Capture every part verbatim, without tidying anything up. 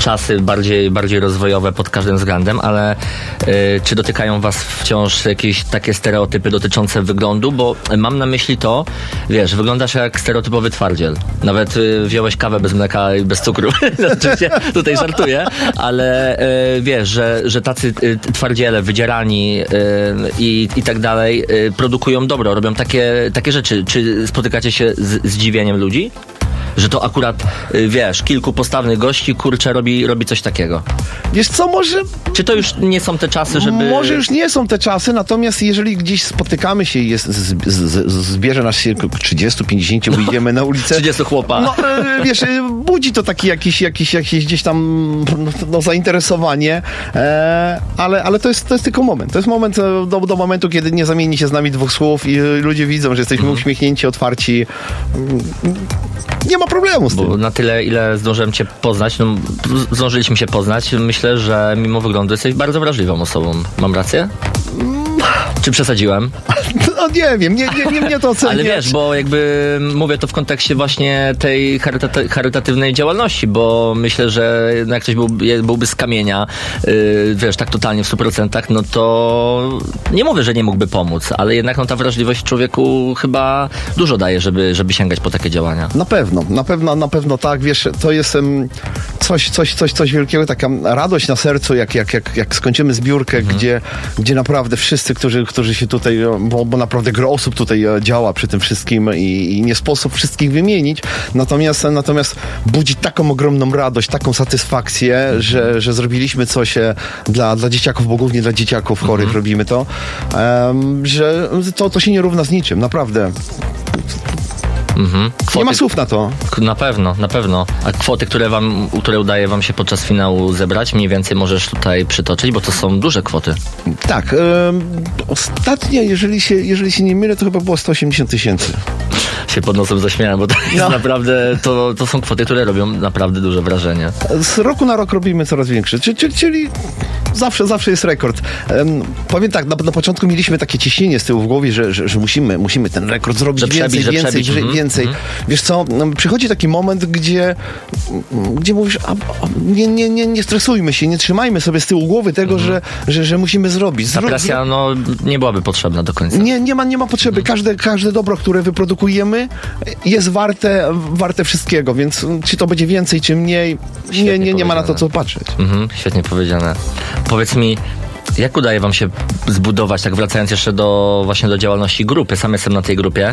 czasy bardziej, bardziej rozwojowe pod każdym względem, ale y, czy dotykają was wciąż jakieś takie stereotypy dotyczące wyglądu? Bo mam na myśli to, wiesz, wyglądasz jak stereotypowy twardziel. Nawet y, wziąłeś kawę bez mleka i bez cukru. Oczywiście tutaj żartuję, ale y, wiesz, że, że tacy y, twardziele, wydzierani y, i, i tak dalej y, produkują dobro, robią takie, takie rzeczy. Czy spotykacie się z zdziwieniem ludzi? Że to akurat, y, wiesz, kilku postawnych gości, kurczę, robi, robi coś takiego. Wiesz co, może... Czy to już nie są te czasy, żeby... Może już nie są te czasy, natomiast jeżeli gdzieś spotykamy się i jest, z, z, z, zbierze nas się trzydziestu, pięćdziesięciu, wyjdziemy na ulicę... trzydziestu chłopa. No, wiesz, budzi to taki jakiś, jakiś, jakiś gdzieś tam no, zainteresowanie, e, ale, ale to jest, to jest tylko moment. To jest moment do, do momentu, kiedy nie zamieni się z nami dwóch słów i ludzie widzą, że jesteśmy mhm. uśmiechnięci, otwarci. Nie ma problemu z tym. Bo na tyle, ile zdążyłem cię poznać, no, zdążyliśmy się poznać, myślę, że mimo wyglądu jesteś bardzo wrażliwą osobą. Mam rację? Czy przesadziłem? No nie wiem, nie, nie, nie mnie to oceniać. Ale wiesz, bo jakby mówię to w kontekście właśnie tej charyta- charytatywnej działalności, bo myślę, że jak ktoś był, byłby z kamienia, yy, wiesz, tak totalnie w stu procentach, no to nie mówię, że nie mógłby pomóc, ale jednak no, ta wrażliwość w człowieku chyba dużo daje, żeby, żeby sięgać po takie działania. Na pewno, na pewno, na pewno tak, wiesz, to jest um, coś, coś, coś, coś wielkiego, taka radość na sercu, jak, jak, jak, jak skończymy zbiórkę, mhm. gdzie, gdzie naprawdę wszyscy, którzy, którzy się tutaj, bo, bo naprawdę gro osób tutaj działa przy tym wszystkim i, i nie sposób wszystkich wymienić, natomiast, natomiast budzi taką ogromną radość, taką satysfakcję, że, że zrobiliśmy coś dla, dla dzieciaków, bo głównie dla dzieciaków chorych mhm. robimy to, um, że to, to się nie równa z niczym, naprawdę. Mhm. Kwoty, nie ma słów na to. Na pewno, na pewno. A kwoty, które wam, które udaje wam się podczas finału zebrać, mniej więcej możesz tutaj przytoczyć, bo to są duże kwoty. Tak. Y, ostatnie, jeżeli się, jeżeli się nie mylę, to chyba było sto osiemdziesiąt tysięcy. Się pod nosem zaśmiałem, bo to jest no. naprawdę, to, to są kwoty, które robią naprawdę duże wrażenie. Z roku na rok robimy coraz większe, czyli, czyli, czyli zawsze, zawsze jest rekord. Um, powiem tak, na, na początku mieliśmy takie ciśnienie z tyłu w głowie, że, że, że musimy, musimy ten rekord zrobić że więcej, przebić, więcej, że przebić. więcej. Mm-hmm. Wiesz co, przychodzi taki moment, gdzie, gdzie mówisz, a, a, nie, nie, nie, nie stresujmy się, nie trzymajmy sobie z tyłu głowy tego, mm-hmm. że, że, że musimy zrobić. Ta presja no, nie byłaby potrzebna do końca. Nie, nie ma, nie ma potrzeby. Mm-hmm. Każde, każde dobro, które wyprodukujemy, jest warte, warte wszystkiego, więc czy to będzie więcej, czy mniej, nie, nie, nie ma na to co patrzeć. Mhm, świetnie powiedziane. Powiedz mi, jak udaje wam się zbudować, tak wracając jeszcze do właśnie do działalności grupy, sam jestem na tej grupie,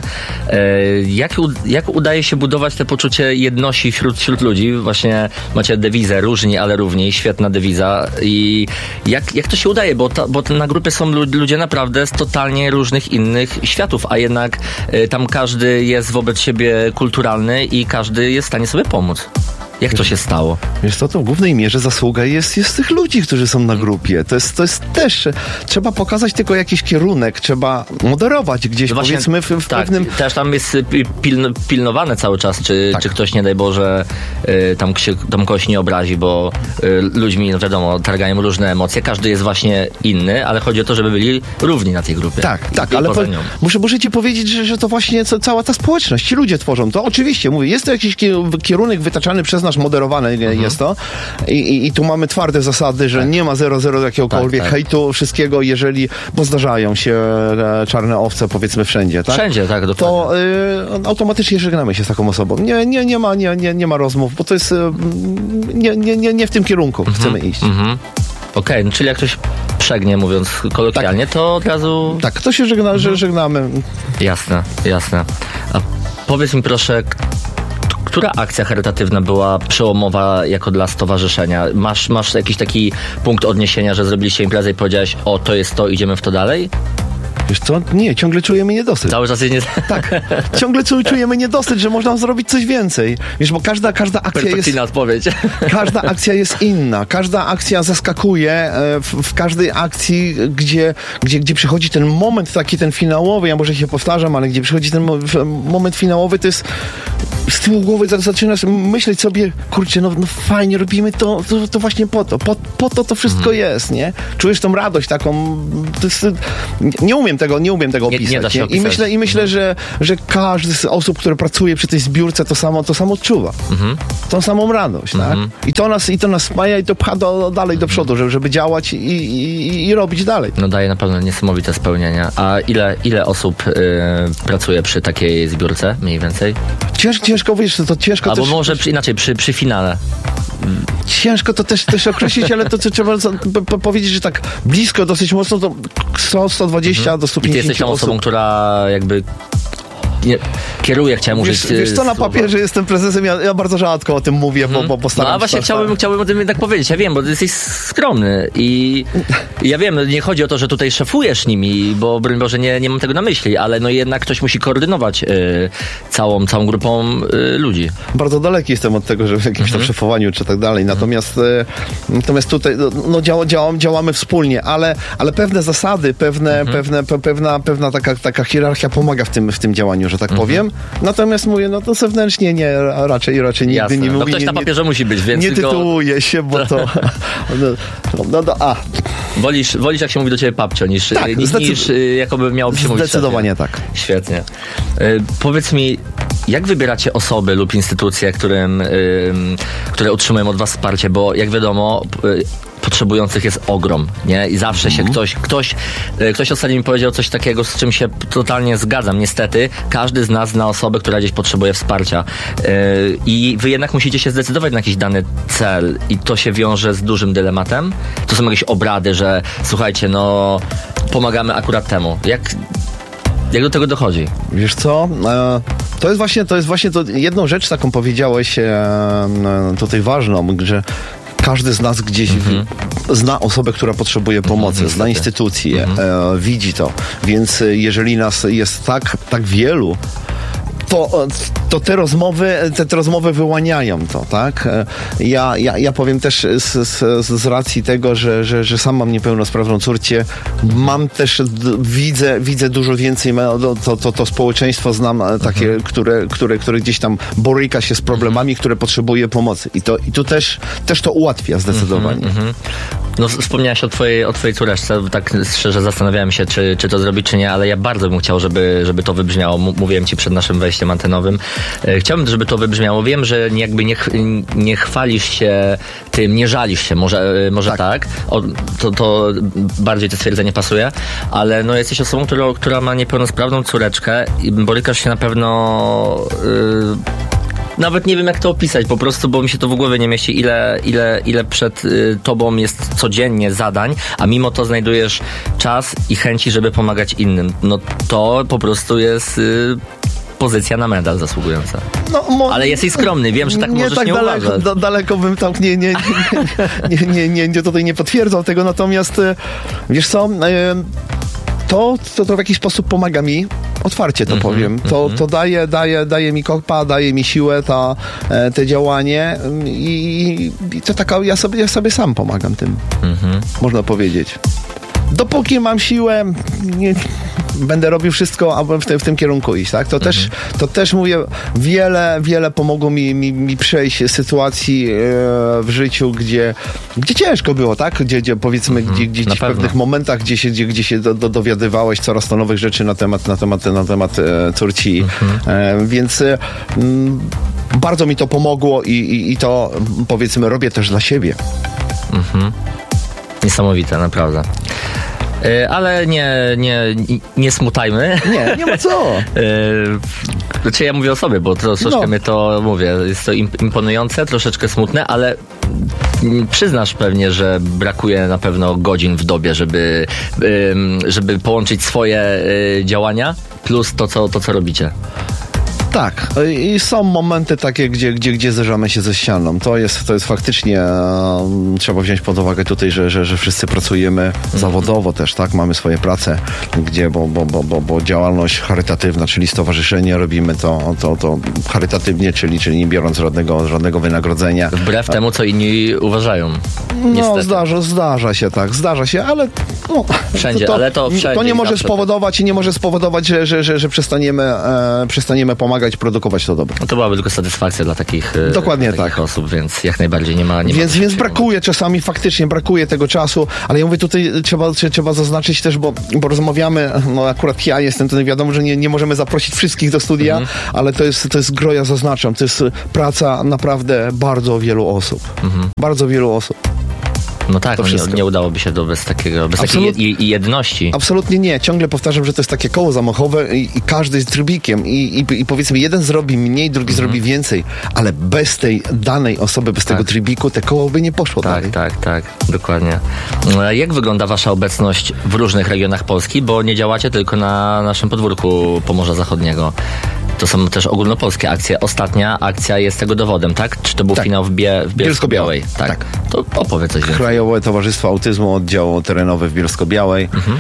e, jak, jak udaje się budować te poczucie jedności wśród, wśród ludzi? Właśnie macie dewizę różni, ale równi, świetna dewiza i jak, jak to się udaje, bo, ta, bo na grupie są ludzie naprawdę z totalnie różnych innych światów, a jednak e, tam każdy jest wobec siebie kulturalny i każdy jest w stanie sobie pomóc. Jak to się stało? Wiesz co, to w głównej mierze zasługa jest, jest tych ludzi, którzy są na grupie. To jest, to jest też, trzeba pokazać tylko jakiś kierunek, trzeba moderować gdzieś, no właśnie, powiedzmy, w, w tak, pewnym... Też tam jest pilno, pilnowane cały czas, czy, tak. czy ktoś, nie daj Boże, y, tam, się, tam kogoś nie obrazi, bo y, ludźmi, no wiadomo, targają różne emocje. Każdy jest właśnie inny, ale chodzi o to, żeby byli równi na tej grupie. Tak, tak, ale po, muszę, muszę ci powiedzieć, że, że to właśnie cała ta społeczność, ci ludzie tworzą to. Oczywiście, mówię, jest to jakiś kierunek wytaczany przez nas, moderowane mhm. jest to I, i, i tu mamy twarde zasady, że tak. nie ma zero zero jakiegokolwiek tak, tak. hejtu, wszystkiego, jeżeli, bo zdarzają się e, czarne owce, powiedzmy wszędzie, tak? Wszędzie, tak, dokładnie. To y, automatycznie żegnamy się z taką osobą. Nie, nie, nie ma, nie, nie, nie ma rozmów, bo to jest y, nie, nie, nie, nie w tym kierunku mhm. chcemy iść. Mhm. Okej, okay, no czyli jak ktoś przegnie, mówiąc kolokwialnie, tak. to od razu... Tak, to się żegna, mhm. żegnamy. Jasne, jasne. A powiedz mi proszę, która akcja charytatywna była przełomowa jako dla stowarzyszenia? Masz, masz jakiś taki punkt odniesienia, że zrobiliście imprezę i powiedziałeś, o, to jest to, idziemy w to dalej? Wiesz co? Nie, ciągle czujemy niedosyt. Cały czas jest nie... Tak, ciągle czujemy niedosyt, że można zrobić coś więcej. Wiesz, bo każda, każda akcja jest... Perfekcyjna odpowiedź. Każda akcja jest inna. Każda akcja zaskakuje. W, w każdej akcji, gdzie, gdzie, gdzie przychodzi ten moment taki, ten finałowy, ja może się powtarzam, ale gdzie przychodzi ten moment finałowy, to jest z tyłu głowy zaczynasz myśleć sobie, kurczę, no, no fajnie, robimy to, to, to właśnie po to. Po, po to to wszystko mm. jest, nie? Czujesz tą radość taką... To jest, nie umiem umiem tego, nie umiem tego Nie- opisać. nie da się I opisać. myślę, i myślę że, że każdy z osób, które pracuje przy tej zbiórce, to samo, to samo odczuwa. Mhm. Tą samą radość, tak? I to nas, i to nas spaja i to pcha do, dalej do przodu, żeby, żeby działać i, i, i robić dalej. No daje na pewno niesamowite spełnienie. A ile, ile osób y, pracuje przy takiej zbiórce mniej więcej? Ciężko, ciężko wiesz, to ciężko Albo też, może przy, inaczej, przy, przy finale. ciężko to też, też określić, ale to co trzeba za- po- po- powiedzieć, że tak blisko, dosyć mocno, to sto, sto dwadzieścia do stu I ty jesteś pięćdziesięciu tą osobą, osób. która jakby nie, kieruje, chciałem użyć Wiesz, wiesz co, na słowa. papierze jestem prezesem, ja, ja bardzo rzadko o tym mówię, bo, bo postaram No a właśnie się... chciałbym, chciałbym o tym jednak powiedzieć. Ja wiem, bo ty jesteś skromny i i ja wiem, nie chodzi o to, że tutaj szefujesz nimi, bo broń Boże nie, nie mam tego na myśli, ale no jednak ktoś musi koordynować y, całą, całą grupą y, ludzi. Bardzo daleki jestem od tego, że w jakimś tam szefowaniu czy tak dalej. Natomiast, e, natomiast tutaj no, no, działa, działa, działamy wspólnie, ale, ale pewne zasady, pewne, pewne, pe, pewna, pewna taka, taka hierarchia pomaga w tym, w tym działaniu, że tak powiem. Natomiast mówię, no to zewnętrznie nie, raczej, raczej nigdy Jasne. nie No mówię. ktoś nie, na nie- papierze musi być, więc Nie tylko tytułuję się, bo to... No, no, no, a, wolisz, wolisz jak się mówi do ciebie papcio, niż, Tak, niż, zdecyd- niż y, jakoby miałoby się mówić zdecydowanie szefie. tak. Świetnie. Y, powiedz mi, jak wybieracie osoby lub instytucje, którym, y, które utrzymują od was wsparcie? Bo jak wiadomo, y, potrzebujących jest ogrom, nie? I zawsze się ktoś, ktoś, y, ktoś ostatnio mi powiedział coś takiego, z czym się totalnie zgadzam. Niestety, każdy z nas zna osobę, która gdzieś potrzebuje wsparcia. Y, I wy jednak musicie się zdecydować na jakiś dany cel i to się wiąże z dużym dylematem. To są jakieś obrady, że słuchajcie, no pomagamy akurat temu. Jak, jak do tego dochodzi? Wiesz co? E, To jest właśnie, to jest właśnie to jedną rzecz taką powiedziałeś e, tutaj ważną, że każdy z nas gdzieś w, zna osobę, która potrzebuje pomocy, Mhm, zna niestety. instytucje, e, widzi to. Więc e, jeżeli nas jest tak, tak wielu, to, to te rozmowy, te, te rozmowy wyłaniają to, tak? E, Ja, ja, ja powiem też z, z, z racji tego, że, że, że sam mam niepełnosprawną córkę, mam też, d- widzę, widzę dużo więcej, ma- to, to, to, to społeczeństwo znam e, takie, które, które, które gdzieś tam boryka się z problemami, które potrzebuje pomocy. I to, i tu też, też to ułatwia zdecydowanie. No, s- wspomniałaś o twojej, o twojej córeczce, tak szczerze zastanawiałem się, czy, czy to zrobić, czy nie, ale ja bardzo bym chciał, żeby, żeby to wybrzmiało. M- mówiłem ci przed naszym wejściem antenowym. E, Chciałbym, żeby to wybrzmiało. Wiem, że nie- jakby nie, ch- nie chwalisz się tym, nie żalisz się, może, e, może tak, Tak. O, to, to bardziej to stwierdzenie pasuje, ale no jesteś osobą, która, która ma niepełnosprawną córeczkę i borykasz się na pewno... y, Nawet nie wiem, jak to opisać, po prostu, bo mi się to w głowie nie mieści, ile, ile, ile przed y, tobą jest codziennie zadań, a mimo to znajdujesz czas i chęci, żeby pomagać innym. No to po prostu jest y, pozycja na medal zasługująca. No, mo- Ale jesteś skromny, wiem, że tak nie możesz tak nie daleko, uważać. da, daleko bym tam nie, nie, nie, nie, nie, nie, nie, tutaj nie potwierdzał tego, natomiast e, wiesz co, e, to, to, to w jakiś sposób pomaga mi, otwarcie to powiem, to, to daje, daje, daje mi kopa, daje mi siłę ta, e, te działanie i, i to taka, ja sobie, ja sobie sam pomagam tym, można powiedzieć. Dopóki mam siłę, nie, będę robił wszystko, aby w, te, w tym kierunku iść, tak? To, też, to też mówię, wiele, wiele pomogło mi, mi, mi przejść sytuacji e, w życiu, gdzie, gdzie ciężko było, tak? Gdzie, gdzie powiedzmy, gdzie, gdzie, na gdzie w pewno. pewnych momentach, gdzie się, gdzie, gdzie się do, do, dowiadywałeś coraz to nowych rzeczy na temat, na temat, na temat e, córci. E, więc e, m, bardzo mi to pomogło i, i, i to, powiedzmy, robię też dla siebie. Niesamowite, naprawdę. Y, ale nie, nie, nie smutajmy. Nie, nie ma co. Yy, Znaczy ja mówię o sobie, bo to troszeczkę No. mnie to, mówię, jest to im- imponujące, troszeczkę smutne, ale mm, przyznasz pewnie, że brakuje na pewno godzin w dobie, żeby, ym, żeby połączyć swoje y, działania plus to co, to, co robicie. Tak, i są momenty takie, gdzie, gdzie, gdzie zderzamy się ze ścianą. To jest, to jest faktycznie, e, trzeba wziąć pod uwagę tutaj, że, że, że wszyscy pracujemy zawodowo też, tak? Mamy swoje prace, gdzie, bo, bo, bo, bo, bo działalność charytatywna, czyli stowarzyszenie, robimy to, to, to charytatywnie, czyli, czyli nie biorąc żadnego, żadnego wynagrodzenia. Wbrew temu, co inni uważają. No, Niestety. zdarza, zdarza się tak, zdarza się, ale no, Wszędzie, ale to wszędzie to nie i może zawsze spowodować i nie może spowodować, że, że, że, że przestaniemy, e, przestaniemy pomagać pomagać produkować to dobro. No to byłaby tylko satysfakcja dla takich, Dokładnie takich tak. osób, więc jak najbardziej nie ma... Nie Więc, ma więc brakuje czasami, faktycznie brakuje tego czasu, ale ja mówię, tutaj trzeba, trzeba zaznaczyć też, bo, bo rozmawiamy, no akurat ja jestem, to wiadomo, że nie, nie możemy zaprosić wszystkich do studia, mhm. ale to jest, to jest gro, ja zaznaczam, to jest praca naprawdę bardzo wielu osób. Mhm. Bardzo wielu osób. No tak, no nie, nie udałoby się to bez takiego, bez Absolut... takiej jed, jedności. Absolutnie nie. Ciągle powtarzam, że to jest takie koło zamachowe i, i każdy jest trybikiem I, i, i powiedzmy, jeden zrobi mniej, drugi mm. zrobi więcej, ale bez tej danej osoby, bez tak. tego trybiku, te koło by nie poszło tak, dalej. Tak, tak, tak, dokładnie. Jak wygląda wasza obecność w różnych regionach Polski, bo nie działacie tylko na naszym podwórku Pomorza Zachodniego. To są też ogólnopolskie akcje. Ostatnia akcja jest tego dowodem, tak? Czy to był tak. finał w Bie- w Bielsko-Białej? Tak. tak. To opowiedz coś więcej. Krajowe Towarzystwo Autyzmu, oddział terenowy w Bielsko-Białej. Mhm.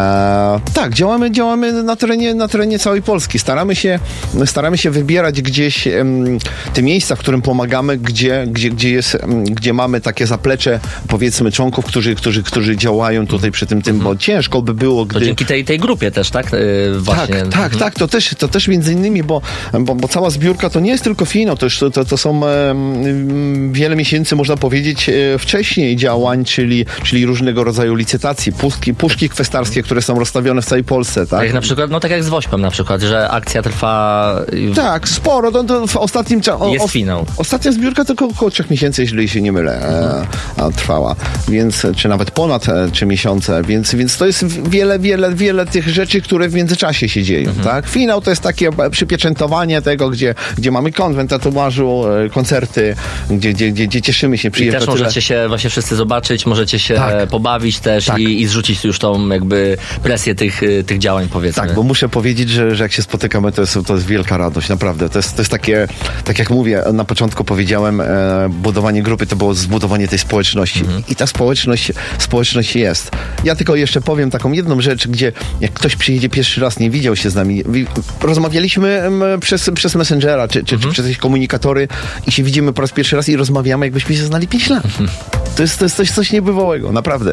E, tak, działamy, działamy na terenie, na terenie całej Polski. Staramy się, staramy się wybierać gdzieś em, te miejsca, w którym pomagamy, gdzie, gdzie, gdzie, jest, em, gdzie mamy takie zaplecze, powiedzmy, członków, którzy, którzy, którzy działają tutaj przy tym, tym mhm. bo ciężko by było, gdy... To dzięki tej, tej grupie też, tak? Yy, właśnie. Tak, tak, mhm. tak. To też, to też między innymi, bo, bo, bo cała zbiórka to nie jest tylko finał, to, już, to, to są e, wiele miesięcy, można powiedzieć, e, wcześniej działań, czyli, czyli różnego rodzaju licytacji, puszki, puszki kwestarskie, które są rozstawione w całej Polsce, tak? Jak na przykład, no tak jak z Wośpem na przykład, że akcja trwa... Tak, sporo. To, to w ostatnim czasie... Jest o, finał. Ostatnia zbiórka to około, około trzech miesięcy, jeżeli się nie mylę, mhm. e, trwała. Więc, czy nawet ponad e, trzy miesiące, więc, więc to jest wiele, wiele, wiele tych rzeczy, które w międzyczasie się dzieją, mhm. tak? Finał to jest takie przypieczętowanie tego, gdzie, gdzie mamy konwent tatuażu, e, koncerty, gdzie, gdzie, gdzie, gdzie cieszymy się, przyjemnie. I też możecie się właśnie wszyscy zobaczyć, możecie się tak. pobawić też tak. i, i zrzucić już tą jakby presję tych, tych działań, powiedzmy. Tak, bo muszę powiedzieć, że, że jak się spotykamy, to jest, to jest wielka radość, naprawdę. To jest, to jest takie, tak jak mówię, na początku powiedziałem, e, budowanie grupy to było zbudowanie tej społeczności. Mhm. I ta społeczność, społeczność jest. Ja tylko jeszcze powiem taką jedną rzecz, gdzie jak ktoś przyjedzie pierwszy raz, nie widział się z nami, rozmawialiśmy m, przez, przez Messengera, czy, czy, mhm. czy przez jakieś komunikatory i się widzimy po raz pierwszy raz i rozmawiamy, jakbyśmy się znali pięć lat. Mhm. To jest, to jest coś, coś niebywałego, naprawdę.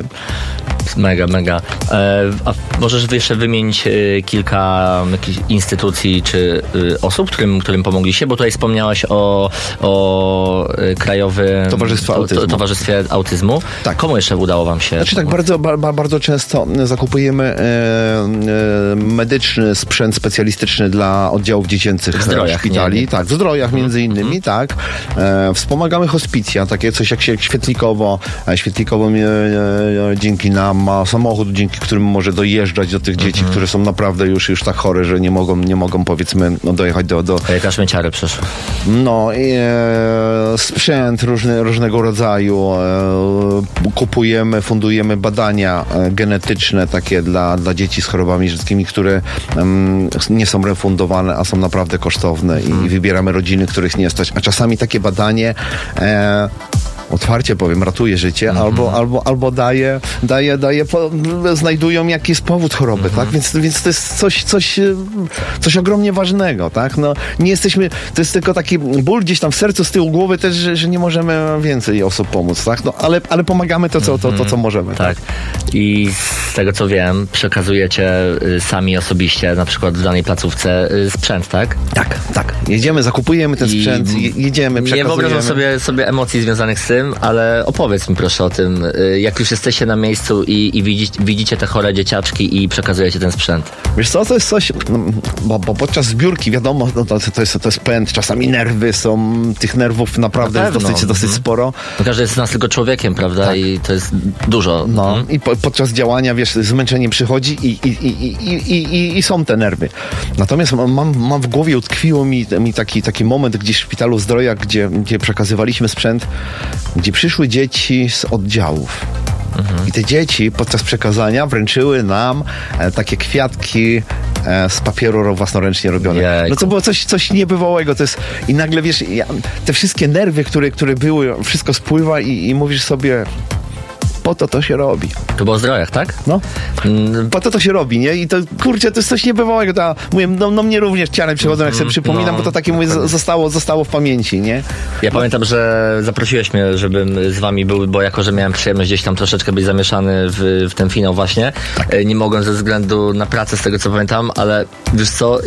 Mega, mega. E, a możesz jeszcze wymienić e, kilka jakichś instytucji czy e, osób, którym, którym pomogliście? Bo tutaj wspomniałeś o, o e, Krajowym Towarzystwie Autyzmu. To, Towarzystwie Autyzmu. Tak. Komu jeszcze udało wam się? Znaczy tak, bardzo, ba, bardzo często zakupujemy e, e, medyczny sprzęt specjalistyczny dla oddziałów dziecięcych w Zdrojach, szpitali. Nie, nie. Tak, w Zdrojach między innymi, mm-hmm. tak. E, wspomagamy hospicja, takie coś jak się Świetlikowo. Świetlikowo e, e, dzięki nam ma samochód, dzięki którym może dojeżdżać do tych dzieci, mm-hmm. które są naprawdę już, już tak chore, że nie mogą, nie mogą powiedzmy no, dojechać do... do... Jaka śmieciary przeszły. No, e, sprzęt różny, różnego rodzaju. E, kupujemy, fundujemy badania e, genetyczne takie dla, dla dzieci z chorobami rzadkimi, które um, nie są refundowane, a są naprawdę kosztowne i, mm. i wybieramy rodziny, których nie stać. A czasami takie badanie e, otwarcie powiem, ratuje życie, mm-hmm. albo, albo, albo daje, daje, daje po, znajdują jaki jest powód choroby, mm-hmm. tak? Więc, więc to jest coś, coś, coś ogromnie ważnego, tak? No, nie jesteśmy, to jest tylko taki ból gdzieś tam w sercu, z tyłu głowy też, że, że nie możemy więcej osób pomóc, tak? No, ale, ale pomagamy to, co, to, to, co możemy. Tak. tak. I z tego, co wiem, przekazujecie sami osobiście, na przykład w danej placówce sprzęt, tak? Tak, tak. Jedziemy, zakupujemy ten sprzęt, I jedziemy, przekazujemy. Nie wyobrażam sobie, sobie emocji związanych z tym, ale opowiedz mi proszę o tym, jak już jesteście na miejscu i, i widzicie, widzicie te chore dzieciaczki i przekazujecie ten sprzęt. Wiesz co, to jest coś, no, bo, bo podczas zbiórki wiadomo, no, to, to, jest, to jest pęd, czasami nerwy są, tych nerwów naprawdę na jest dosyć, dosyć mm. sporo. No, każdy jest z nas tylko człowiekiem, prawda? Tak. I to jest dużo. No mm. i po, podczas działania, wiesz, zmęczenie przychodzi i, i, i, i, i, i, i są te nerwy. Natomiast mam, mam w głowie, utkwiło mi, mi taki, taki moment gdzieś w Szpitalu Zdroja, gdzie, gdzie przekazywaliśmy sprzęt, gdzie przyszły dzieci z oddziałów. Mhm. I te dzieci podczas przekazania wręczyły nam e, takie kwiatki e, z papieru własnoręcznie robione. Jejku. No to było coś, coś niebywałego. To jest, i nagle wiesz, ja, te wszystkie nerwy, które, które były, wszystko spływa i, i mówisz sobie, po to to się robi. To było w Zdrojach, tak? No. Mm. Po to to się robi, nie? I to, kurczę, to jest coś niebywałego. To, mówię, no, no mnie również ciarem przychodzą, jak sobie przypominam, no, bo to takie, mówię, zostało, zostało w pamięci, nie? Ja no. pamiętam, że zaprosiłeś mnie, żebym z wami był, bo jako, że miałem przyjemność gdzieś tam troszeczkę być zamieszany w, w ten finał właśnie, tak. nie mogłem ze względu na pracę, z tego co pamiętam, ale wiesz co,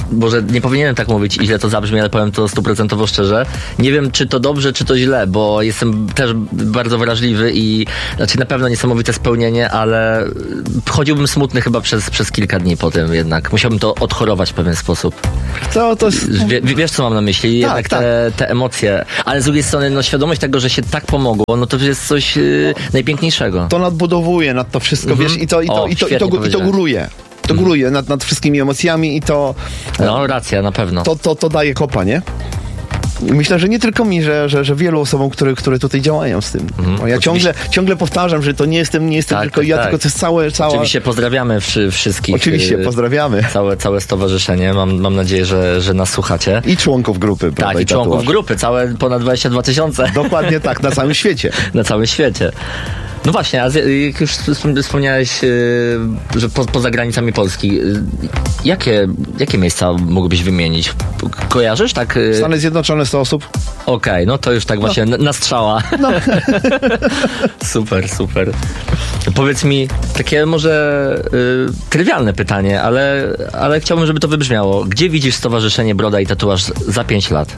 może nie powinienem tak mówić i źle to zabrzmi, ale powiem to stuprocentowo szczerze. Nie wiem, czy to dobrze, czy to źle, bo jestem też bardzo wrażliwy i znaczy na pewno niesamowite spełnienie, ale chodziłbym smutny chyba przez, przez kilka dni po tym jednak. Musiałbym to odchorować w pewien sposób. To, to jest... Wie, wiesz, co mam na myśli? Tak, jednak tak. Te, te emocje. Ale z drugiej strony, no świadomość tego, że się tak pomogło, no to jest coś yy, najpiękniejszego. To nadbudowuje nad to wszystko, Mhm. wiesz, i to, i to, O, i to, i świetnie to, i to powiedziałeś. góruje. To góruje nad, nad wszystkimi emocjami i to, No, racja, na pewno. to, to, to daje kopa, nie? Myślę, że nie tylko mi, że, że, że wielu osobom, które, które tutaj działają z tym. Mhm, Bo ja ciągle, ciągle powtarzam, że to nie jestem, nie jestem Tak, tylko tak, ja, tak. tylko to jest całe, cała... Oczywiście pozdrawiamy wszy, wszystkich. Oczywiście, yy, pozdrawiamy. Całe, całe stowarzyszenie. Mam, mam nadzieję, że, że nas słuchacie. I członków grupy, prawda? Tak, i członków tatuaż. grupy. Całe ponad dwadzieścia dwa tysiące Dokładnie tak, na całym świecie. na całym świecie. No właśnie, a z, jak już wspom- wspomniałeś, yy, że po, poza granicami Polski, yy, jakie, jakie miejsca mógłbyś wymienić? Kojarzysz tak? Yy, Stany Zjednoczone sto osób. Okej, no to już tak właśnie na, na strzała. No. Super, super. Powiedz mi, takie może y, trywialne pytanie, ale, ale chciałbym, żeby to wybrzmiało. Gdzie widzisz Stowarzyszenie Broda i Tatuaż za pięć lat?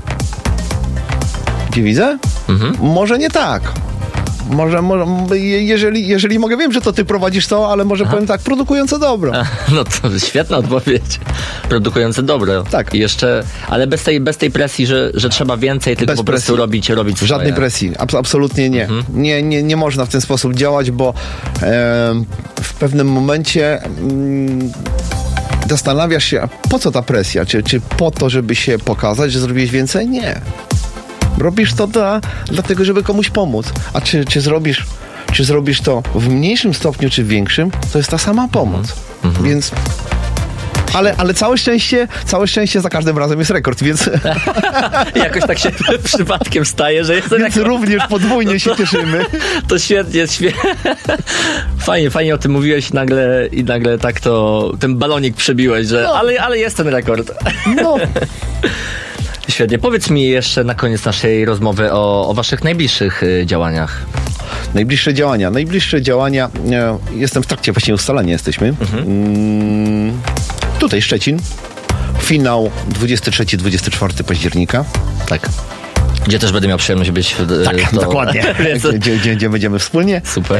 Gdzie widzę? Mhm. Może nie tak. Może, może je- jeżeli, jeżeli mogę, wiem, że to ty prowadzisz to, ale może powiem tak, produkujące dobro. No to świetna odpowiedź. Produkujące dobro. Tak. I jeszcze, ale bez tej, bez tej presji, że, że trzeba więcej, tylko Bez po prostu presji. robić, robić swoje. Żadnej presji, Abs- absolutnie nie. Mhm. nie. Nie nie można w ten sposób działać, bo e, w pewnym momencie mm, zastanawiasz się, a po co ta presja? Czy, czy po to, żeby się pokazać, że zrobiłeś więcej? Nie. Robisz to dla, dlatego, żeby komuś pomóc. A czy, czy zrobisz czy zrobisz to w mniejszym stopniu, czy w większym, to jest ta sama pomoc. Mhm. Więc... Ale, ale całe szczęście, całe szczęście za każdym razem jest rekord, więc, Jakoś tak się przypadkiem staje, że jest to więc również podwójnie się cieszymy. To świetnie, świetnie. Fajnie, fajnie o tym mówiłeś nagle i nagle tak to, ten balonik przebiłeś, że ale, ale jest ten rekord. No, Świetnie. Powiedz mi jeszcze na koniec naszej rozmowy o, o waszych najbliższych y, działaniach. najbliższe działania. Najbliższe działania, e, jestem w trakcie właśnie ustalania jesteśmy. Mm, tutaj Szczecin. Finał dwudziestego trzeciego dwudziestego czwartego października. Tak. Gdzie też będę miał przyjemność być. y, Tak, to- dokładnie. Więc, Gdzie, gdzie, gdzie będziemy wspólnie. Super. E,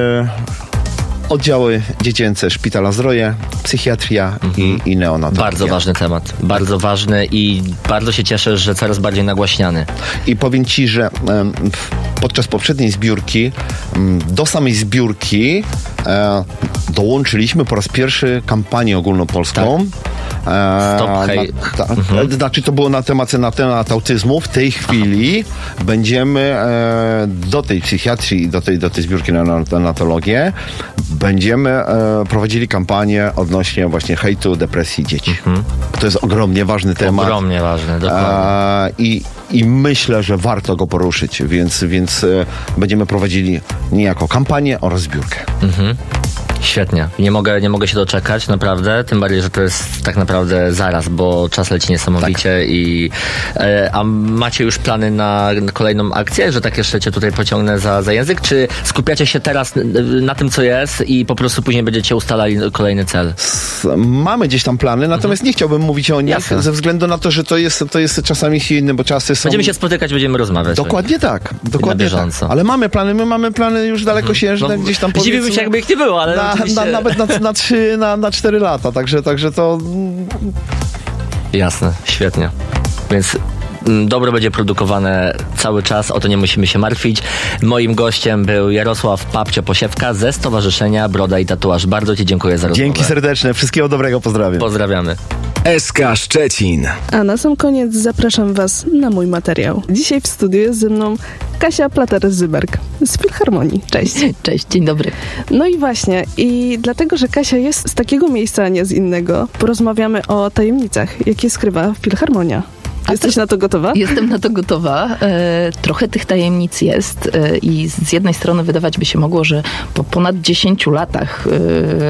oddziały dziecięce Szpitala Zdroje, psychiatria i, i neonatologia. bardzo ważny temat. Bardzo ważny i bardzo się cieszę, że coraz bardziej nagłaśniany. I powiem ci, że em, w- podczas poprzedniej zbiórki em, do samej zbiórki e, dołączyliśmy po raz pierwszy kampanię ogólnopolską. E, Stop hej- na, ta, Znaczy to było na temat, na temat autyzmu. W tej chwili będziemy e, do tej psychiatrii i do tej, do tej zbiórki na neonatologię będziemy e, prowadzili kampanię odnośnie właśnie hejtu, depresji dzieci. To jest ogromnie ważny temat. Ogromnie ważny, dokładnie. A, i, I myślę, że warto go poruszyć, więc, więc e, będziemy prowadzili niejako kampanię oraz zbiórkę. Świetnie. Nie mogę, nie mogę się doczekać, naprawdę. Tym bardziej, że to jest tak naprawdę zaraz, bo czas leci niesamowicie Tak. i e, a macie już plany na, na kolejną akcję, że tak jeszcze cię tutaj pociągnę za, za język, czy skupiacie się teraz n- na tym, co jest i po prostu później będziecie ustalali kolejny cel? S- Mamy gdzieś tam plany, natomiast nie chciałbym mówić o nich Jasne. ze względu na to, że to jest, to jest czasami silne, bo czasy są... Będziemy się spotykać, będziemy rozmawiać. Dokładnie tak, dokładnie bieżąco. tak. Ale mamy plany, my mamy plany już dalekosiężne, No, gdzieś tam zdziwiłbym powiedzmy, się, jakby ich nie było, ale na, oczywiście... na, nawet na, na trzy, na, na cztery lata, także, także to... Jasne, świetnie. Więc mm, dobro będzie produkowane cały czas, o to nie musimy się martwić. Moim gościem był Jarosław Papcio-Posiewka ze Stowarzyszenia Broda i Tatuaż. Bardzo ci dziękuję za rozmowę. Dzięki serdeczne, wszystkiego dobrego, pozdrawiam. Pozdrawiamy. S K Szczecin. A na sam koniec zapraszam Was na mój materiał. Dzisiaj w studiu jest ze mną Kasia Plater-Zyberg z Filharmonii. Cześć. Cześć, dzień dobry. No i właśnie, i dlatego, że Kasia jest z takiego miejsca, a nie z innego, porozmawiamy o tajemnicach, jakie skrywa Filharmonia. A Jesteś to- na to gotowa? Jestem na to gotowa. E, trochę tych tajemnic jest e, i z jednej strony wydawać by się mogło, że po ponad dziesięciu latach, e,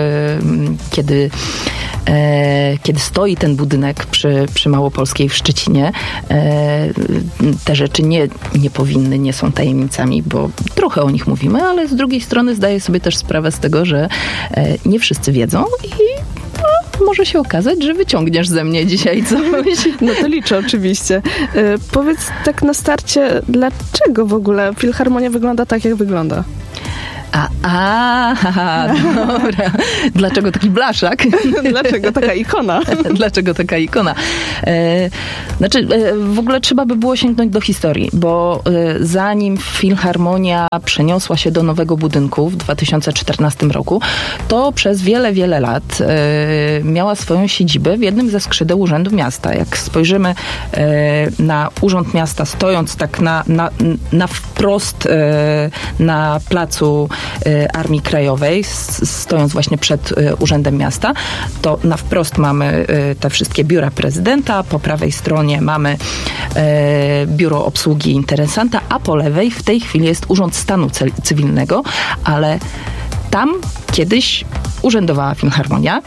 kiedy, e, kiedy stoi ten budynek przy, przy Małopolskiej w Szczecinie, e, te rzeczy nie, nie powinny, nie są tajemnicami, bo trochę o nich mówimy, ale z drugiej strony zdaję sobie też sprawę z tego, że e, nie wszyscy wiedzą i no, może się okazać, że wyciągniesz ze mnie dzisiaj coś. No to liczę oczywiście. E, powiedz tak na starcie, dlaczego w ogóle Filharmonia wygląda tak, jak wygląda? A, a, a, dobra. Dlaczego taki blaszak? Dlaczego taka ikona? Dlaczego taka ikona? E, znaczy, e, w ogóle trzeba by było sięgnąć do historii, bo e, zanim Filharmonia przeniosła się do nowego budynku w dwa tysiące czternastym roku, to przez wiele, wiele lat e, miała swoją siedzibę w jednym ze skrzydeł Urzędu Miasta. Jak spojrzymy e, na Urząd Miasta, stojąc tak na, na, na wprost e, na placu Armii Krajowej, stojąc właśnie przed Urzędem Miasta, to na wprost mamy te wszystkie biura prezydenta, po prawej stronie mamy biuro obsługi interesanta, a po lewej w tej chwili jest Urząd Stanu Cywilnego, ale tam kiedyś urzędowała Filharmonia.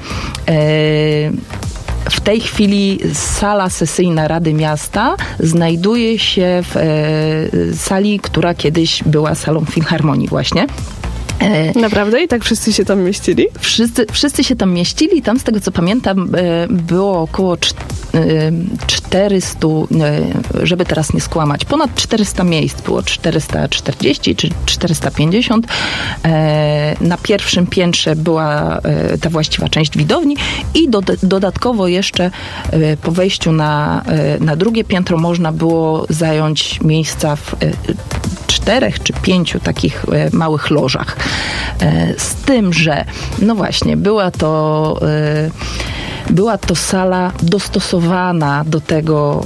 W tej chwili sala sesyjna Rady Miasta znajduje się w e, sali, która kiedyś była salą Filharmonii właśnie. Naprawdę? I tak wszyscy się tam mieścili? Wszyscy, wszyscy się tam mieścili. Tam, z tego co pamiętam, było około czterysta, żeby teraz nie skłamać, ponad czterysta miejsc. Było czterysta czterdzieści czy czterysta pięćdziesiąt. Na pierwszym piętrze była ta właściwa część widowni i do, dodatkowo jeszcze po wejściu na, na drugie piętro można było zająć miejsca w czterech czy pięciu takich małych lożach. Z tym, że no właśnie, była to była to sala dostosowana do tego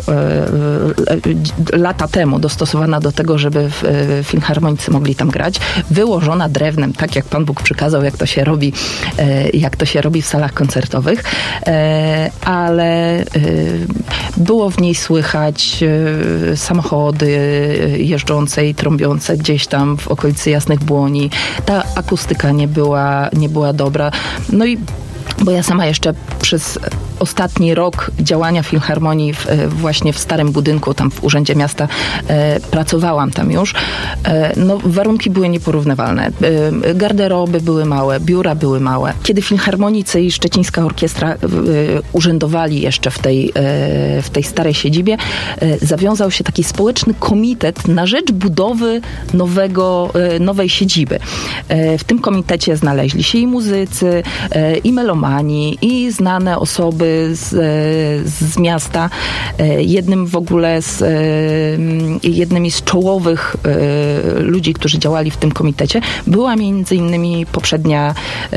lata temu, dostosowana do tego, żeby filharmonicy mogli tam grać, wyłożona drewnem, tak jak Pan Bóg przykazał, jak to się robi, jak to się robi w salach koncertowych, ale było w niej słychać samochody jeżdżące i trąbiące gdzieś tam w okolicy Jasnych Błoni. Ta akustyka nie była, nie była dobra. No i bo ja sama jeszcze przez ostatni rok działania Filharmonii w, właśnie w starym budynku, tam w Urzędzie Miasta, e, pracowałam tam już. E, no, warunki były nieporównywalne. E, garderoby były małe, biura były małe. Kiedy filharmonicy i Szczecińska Orkiestra e, urzędowali jeszcze w tej, e, w tej starej siedzibie, e, zawiązał się taki społeczny komitet na rzecz budowy nowego, e, nowej siedziby. E, w tym komitecie znaleźli się i muzycy, e, i melomani, i znane osoby z, z miasta. Jednym w ogóle z jednymi z czołowych ludzi, którzy działali w tym komitecie, była między innymi poprzednia,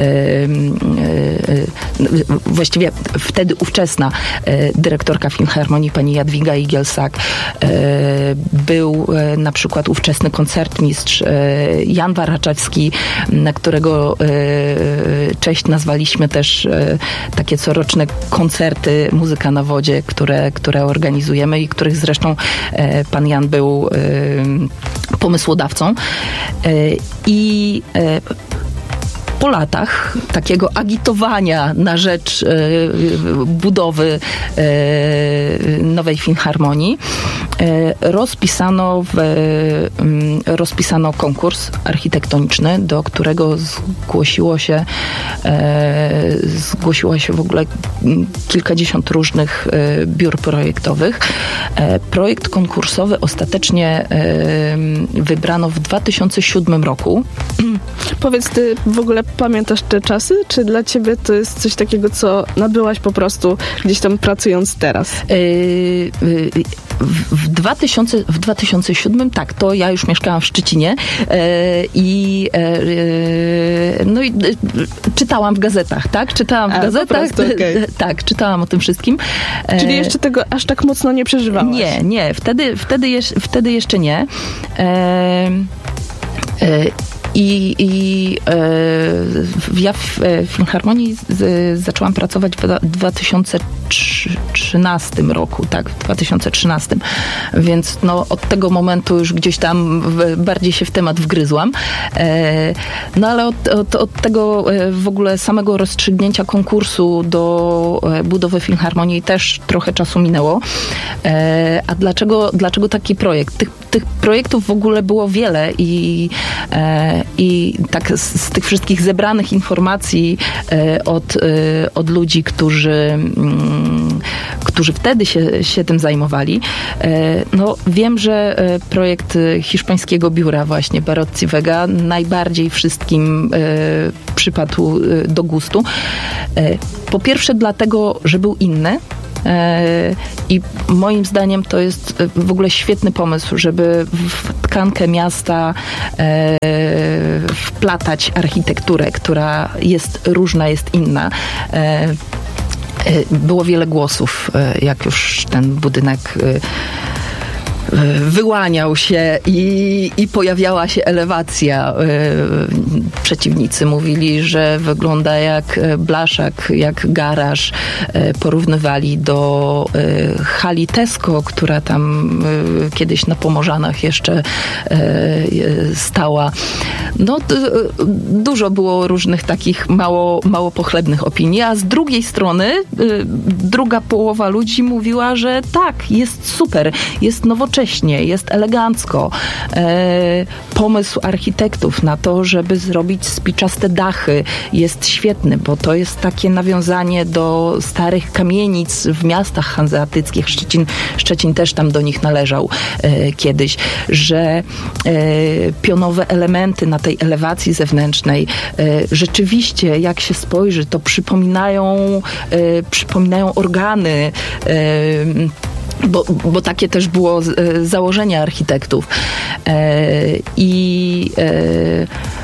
właściwie wtedy ówczesna dyrektorka Filharmonii, pani Jadwiga Igielsak. Był na przykład ówczesny koncertmistrz Jan Waraczewski, na którego cześć nazwaliśmy też takie coroczne koncerty Muzyka na wodzie, które, które organizujemy i których zresztą e, pan Jan był e, pomysłodawcą. E, I e, po latach takiego agitowania na rzecz e, budowy e, nowej filharmonii e, rozpisano, w, e, rozpisano konkurs architektoniczny, do którego zgłosiło się e, zgłosiło się w ogóle kilkadziesiąt różnych e, biur projektowych. E, projekt konkursowy ostatecznie e, wybrano w dwa tysiące siódmym roku. Powiedz, ty w ogóle pamiętasz te czasy? Czy dla ciebie to jest coś takiego, co nabyłaś po prostu gdzieś tam pracując teraz? Yy, yy, w, dwa tysiące, w dwa tysiące siódmym tak, to ja już mieszkałam w Szczecinie yy, i yy, no i yy, czytałam w gazetach, tak? Czytałam w A, gazetach. Prostu, okay. Tak, czytałam o tym wszystkim. Czyli jeszcze tego aż tak mocno nie przeżywałaś? Nie, nie. Wtedy, wtedy, jeż, wtedy jeszcze nie. Yy, yy, I, i e, ja w e, Filharmonii z, zaczęłam pracować w dwa tysiące trzynastym roku, tak, w dwa tysiące trzynastym. Więc no, od tego momentu już gdzieś tam w, bardziej się w temat wgryzłam. E, no ale od, od, od tego e, w ogóle samego rozstrzygnięcia konkursu do e, budowy Filharmonii też trochę czasu minęło. E, a dlaczego, dlaczego taki projekt? Tych, tych projektów w ogóle było wiele i e, I tak z, z tych wszystkich zebranych informacji od, od ludzi, którzy, którzy wtedy się, się tym zajmowali, no wiem, że projekt hiszpańskiego biura właśnie Barocci Vega najbardziej wszystkim przypadł do gustu. Po pierwsze dlatego, że był inny, i moim zdaniem to jest w ogóle świetny pomysł, żeby w tkankę miasta wplatać architekturę, która jest różna, jest inna. Było wiele głosów, jak już ten budynek wyłaniał się i, i pojawiała się elewacja. Przeciwnicy mówili, że wygląda jak blaszak, jak garaż. Porównywali do hali Tesco, która tam kiedyś na Pomorzanach jeszcze stała. No, dużo było różnych takich mało, mało pochlebnych opinii, a z drugiej strony druga połowa ludzi mówiła, że tak, jest super, jest nowocześnie, jest elegancko. E, pomysł architektów na to, żeby zrobić spiczaste dachy jest świetny, bo to jest takie nawiązanie do starych kamienic w miastach hanzeatyckich. Szczecin, Szczecin też tam do nich należał e, kiedyś, że e, pionowe elementy na tej elewacji zewnętrznej e, rzeczywiście, jak się spojrzy, to przypominają, e, przypominają organy, e, Bo, bo takie też było e, założenie architektów. E, I e,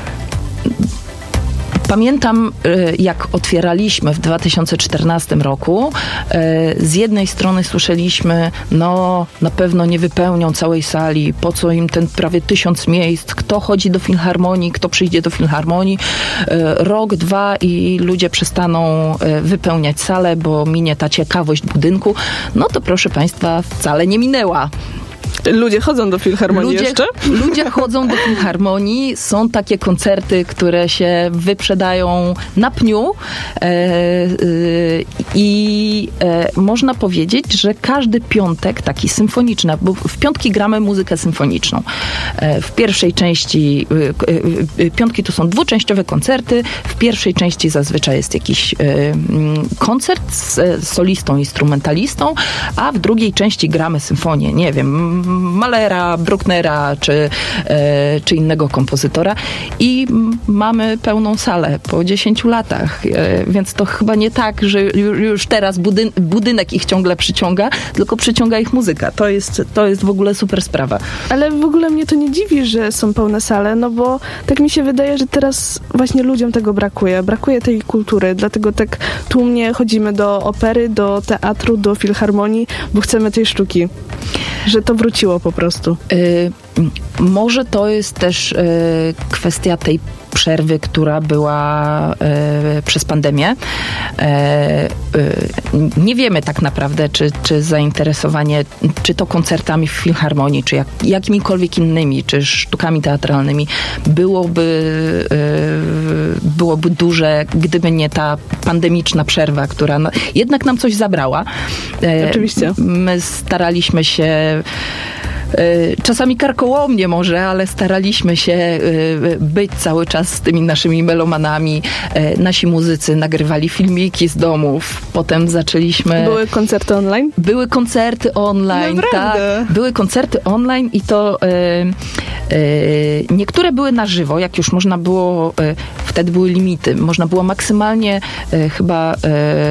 pamiętam, jak otwieraliśmy w dwa tysiące czternastym roku, z jednej strony słyszeliśmy, no na pewno nie wypełnią całej sali, po co im ten prawie tysiąc miejsc, kto chodzi do filharmonii, kto przyjdzie do filharmonii, rok, dwa i ludzie przestaną wypełniać salę, bo minie ta ciekawość budynku. No to proszę Państwa, wcale nie minęła. Ludzie chodzą do filharmonii ludzie, jeszcze? Ludzie chodzą do filharmonii. Są takie koncerty, które się wyprzedają na pniu e, e, i e, można powiedzieć, że każdy piątek, taki symfoniczny, bo w piątki gramy muzykę symfoniczną. E, w pierwszej części, e, e, piątki to są dwuczęściowe koncerty. W pierwszej części zazwyczaj jest jakiś e, koncert z solistą, instrumentalistą, a w drugiej części gramy symfonię. Nie wiem, Mahlera, Brucknera czy, e, czy innego kompozytora i mamy pełną salę po dziesięciu latach, e, więc to chyba nie tak, że już teraz budyn- budynek ich ciągle przyciąga, tylko przyciąga ich muzyka. To jest, to jest w ogóle super sprawa. Ale w ogóle mnie to nie dziwi, że są pełne sale, no bo tak mi się wydaje, że teraz właśnie ludziom tego brakuje. Brakuje tej kultury, dlatego tak tłumnie chodzimy do opery, do teatru, do filharmonii, bo chcemy tej sztuki. Że to wróciło po prostu. Y, może to jest też y, kwestia tej przerwy, która była y, przez pandemię. Y, y, nie wiemy tak naprawdę, czy, czy zainteresowanie, czy to koncertami w filharmonii, czy jak, jakimikolwiek innymi, czy sztukami teatralnymi byłoby, y, byłoby duże, gdyby nie ta pandemiczna przerwa, która no, jednak nam coś zabrała. Y, Oczywiście. My staraliśmy się czasami karkołomnie może, ale staraliśmy się być cały czas z tymi naszymi melomanami. Nasi muzycy nagrywali filmiki z domów. Potem zaczęliśmy... Były koncerty online? Były koncerty online, Naprawdę? tak. Były koncerty online i to e, e, niektóre były na żywo, jak już można było, e, wtedy były limity. Można było maksymalnie e, chyba e,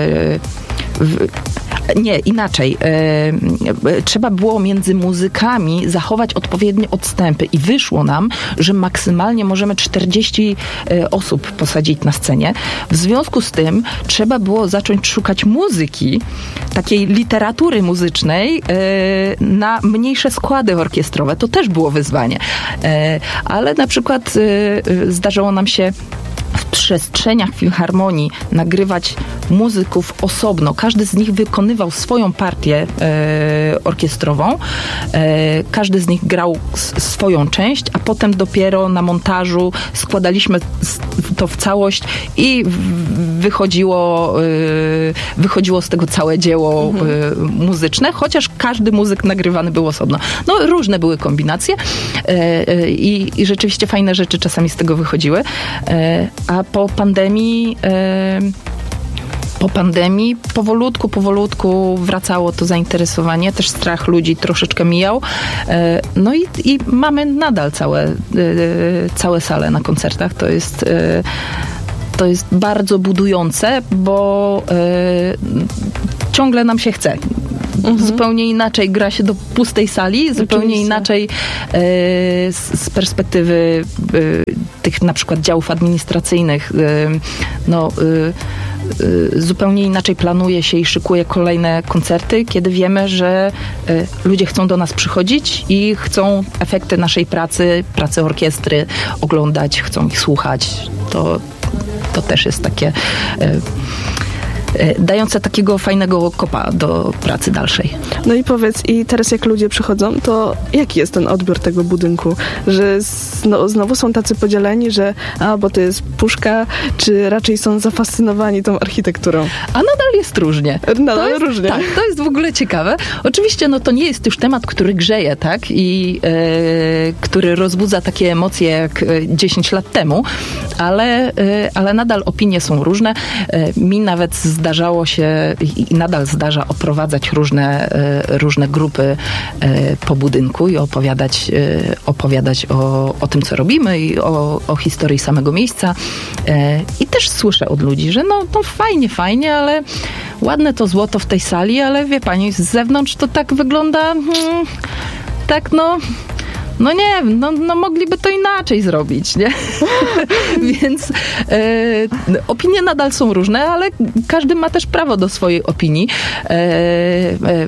w, Nie, inaczej. E, trzeba było między muzykami zachować odpowiednie odstępy i wyszło nam, że maksymalnie możemy czterdzieści e, osób posadzić na scenie. W związku z tym trzeba było zacząć szukać muzyki, takiej literatury muzycznej e, na mniejsze składy orkiestrowe. To też było wyzwanie. E, ale na przykład e, zdarzało nam się w przestrzeniach filharmonii nagrywać muzyków osobno. Każdy z nich wykonywał swoją partię e, orkiestrową. E, każdy z nich grał s- swoją część, a potem dopiero na montażu składaliśmy to w całość i w- wychodziło, e, wychodziło z tego całe dzieło mhm. e, muzyczne, chociaż każdy muzyk nagrywany był osobno. No różne były kombinacje e, e, i, i rzeczywiście fajne rzeczy czasami z tego wychodziły. E, a po pandemii e, Po pandemii powolutku, powolutku wracało to zainteresowanie, też strach ludzi troszeczkę mijał. No i, i mamy nadal całe, całe sale na koncertach. To jest, to jest bardzo budujące, bo ciągle nam się chce. Mhm. Zupełnie inaczej gra się do pustej sali, zupełnie Oczywiście. inaczej e, z, z perspektywy e, tych na przykład działów administracyjnych e, no e, e, zupełnie inaczej planuje się i szykuje kolejne koncerty, kiedy wiemy, że e, ludzie chcą do nas przychodzić i chcą efekty naszej pracy, pracy orkiestry oglądać, chcą ich słuchać. To, to też jest takie e, dające takiego fajnego kopa do pracy dalszej. No i powiedz, i teraz jak ludzie przychodzą, to jaki jest ten odbiór tego budynku? Że z, no, znowu są tacy podzieleni, że a, bo to jest puszka, czy raczej są zafascynowani tą architekturą? A nadal jest różnie. Nadal to jest, różnie. Tak, to jest w ogóle ciekawe. Oczywiście no to nie jest już temat, który grzeje, tak? I e, który rozbudza takie emocje jak dziesięć lat temu, ale, e, ale nadal opinie są różne. E, mi nawet z zdarzało się i nadal zdarza oprowadzać różne, różne grupy po budynku i opowiadać, opowiadać o, o tym, co robimy i o, o historii samego miejsca. I też słyszę od ludzi, że no, no fajnie, fajnie, ale ładne to złoto w tej sali, ale wie pani, z zewnątrz to tak wygląda hmm, tak no... No nie wiem, no, no mogliby to inaczej zrobić, nie? Więc e, opinie nadal są różne, ale każdy ma też prawo do swojej opinii. E, e,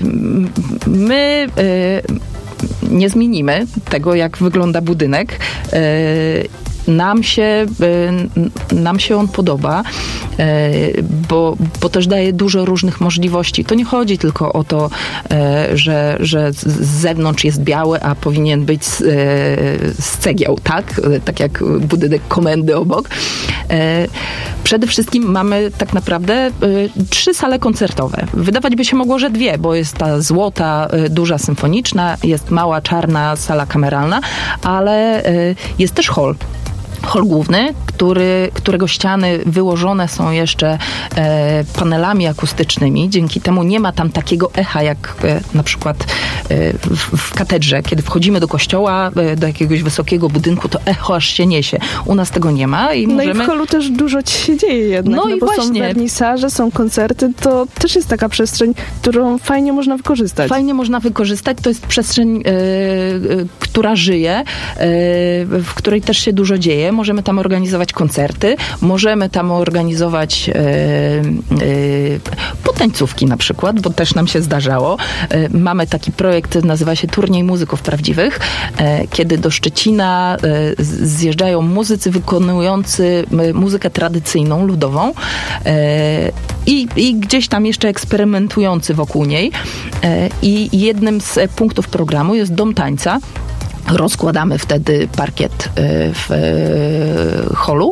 my e, nie zmienimy tego, jak wygląda budynek. E, Nam się, nam się on podoba, bo, bo też daje dużo różnych możliwości. To nie chodzi tylko o to, że, że z zewnątrz jest biały, a powinien być z, z cegieł, tak? Tak jak budynek komendy obok. Przede wszystkim mamy tak naprawdę trzy sale koncertowe. Wydawać by się mogło, że dwie, bo jest ta złota, duża symfoniczna, jest mała, czarna sala kameralna, ale jest też hol. Hol główny, który, którego ściany wyłożone są jeszcze e, panelami akustycznymi. Dzięki temu nie ma tam takiego echa, jak e, na przykład e, w, w katedrze. Kiedy wchodzimy do kościoła, e, do jakiegoś wysokiego budynku, to echo aż się niesie. U nas tego nie ma. I no możemy... i w holu też dużo ci się dzieje jednak. No, no i bo właśnie. Są wernisaże, są koncerty. To też jest taka przestrzeń, którą fajnie można wykorzystać. Fajnie można wykorzystać. To jest przestrzeń, e, e, która żyje, e, w której też się dużo dzieje. Możemy tam organizować koncerty, możemy tam organizować e, e, potańcówki na przykład, bo też nam się zdarzało. E, mamy taki projekt, nazywa się Turniej Muzyków Prawdziwych, e, kiedy do Szczecina e, zjeżdżają muzycy wykonujący muzykę tradycyjną, ludową e, i, i gdzieś tam jeszcze eksperymentujący wokół niej. E, I jednym z punktów programu jest Dom Tańca. Rozkładamy wtedy parkiet w holu.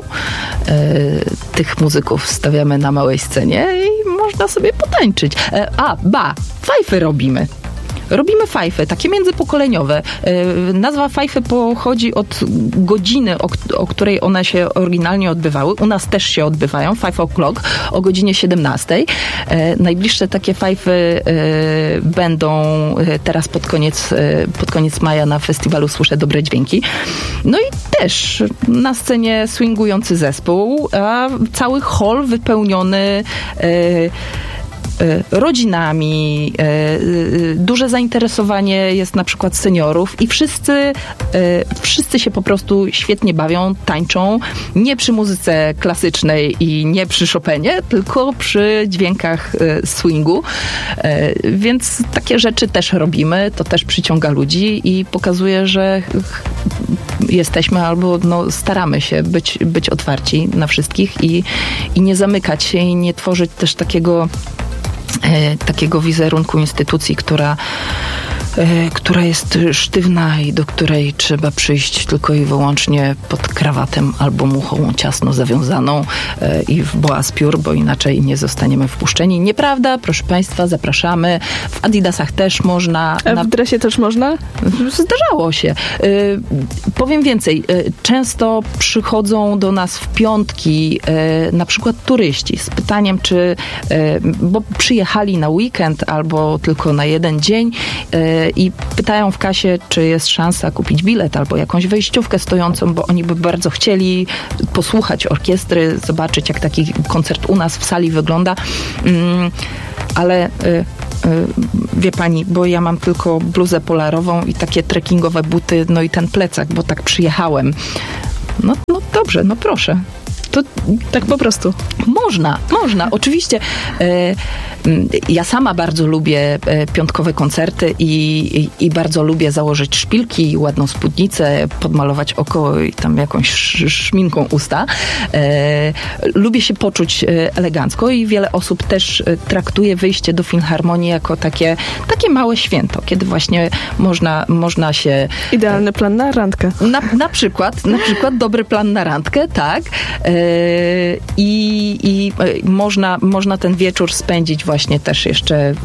Tych muzyków stawiamy na małej scenie i można sobie potańczyć. A, ba, fajfy robimy. Robimy fajfy, takie międzypokoleniowe. Nazwa fajfy pochodzi od godziny, o, o której one się oryginalnie odbywały. U nas też się odbywają, five o'clock, o godzinie siedemnastej. Najbliższe takie fajfy będą teraz pod koniec, pod koniec maja na festiwalu Słyszę Dobre Dźwięki. No i też na scenie swingujący zespół, a cały hol wypełniony rodzinami. Duże zainteresowanie jest na przykład seniorów i wszyscy, wszyscy się po prostu świetnie bawią, tańczą. Nie przy muzyce klasycznej i nie przy Chopinie, tylko przy dźwiękach swingu. Więc takie rzeczy też robimy. To też przyciąga ludzi i pokazuje, że jesteśmy albo no, staramy się być, być otwarci na wszystkich i, i nie zamykać się i nie tworzyć też takiego, e, takiego wizerunku instytucji, która e, która jest sztywna i do której trzeba przyjść tylko i wyłącznie pod krawatem albo muchą ciasno zawiązaną e, i w boa z piór, bo inaczej nie zostaniemy wpuszczeni. Nieprawda, proszę Państwa, zapraszamy. W Adidasach też można. A w dresie też można? Zdarzało się. E, powiem więcej. E, często przychodzą do nas w piątki e, na przykład turyści z pytaniem, czy e, bo przyjechali na weekend albo tylko na jeden dzień e, i pytają w kasie, czy jest szansa kupić bilet albo jakąś wejściówkę stojącą, bo oni by bardzo chcieli posłuchać orkiestry, zobaczyć, jak taki koncert u nas w sali wygląda. Mm, ale y, y, wie pani, bo ja mam tylko bluzę polarową i takie trekkingowe buty, no i ten plecak, bo tak przyjechałem. No, no dobrze, no proszę. To tak po prostu. Można, można. Oczywiście e, ja sama bardzo lubię e, piątkowe koncerty i, i, i bardzo lubię założyć szpilki, ładną spódnicę, podmalować oko i tam jakąś sz, szminką usta. E, lubię się poczuć e, elegancko i wiele osób też e, traktuje wyjście do Filharmonii jako takie, takie małe święto, kiedy właśnie można, można się... Idealny plan na randkę. Na, na przykład, na przykład dobry plan na randkę, tak. E, I, i można, można ten wieczór spędzić właśnie też jeszcze e,